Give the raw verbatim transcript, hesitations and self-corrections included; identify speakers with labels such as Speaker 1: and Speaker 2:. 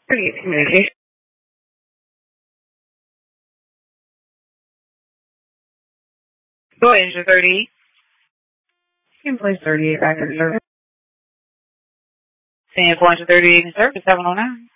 Speaker 1: thirty-eight communication. Go ahead, enter thirty-eight. You can place thirty-eight back in service. Ten four hundred thirty-eight in service, seven oh nine.